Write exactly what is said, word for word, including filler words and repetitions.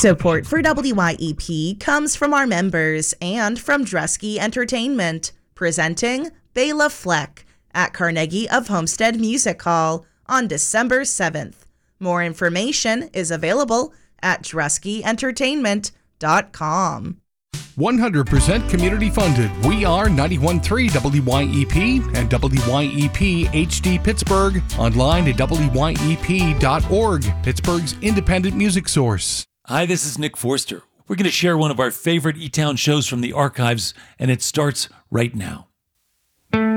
Support for W Y E P comes from our members and from Dresky Entertainment, presenting Bela Fleck at Carnegie of Homestead Music Hall on December seventh. More information is available at dresky entertainment dot com. one hundred percent community funded. We are ninety-one point three W Y E P and W Y E P H D Pittsburgh. Online at W Y E P dot org, Pittsburgh's independent music source. Hi, this is Nick Forster. We're going to share one of our favorite E-Town shows from the archives, and it starts right now.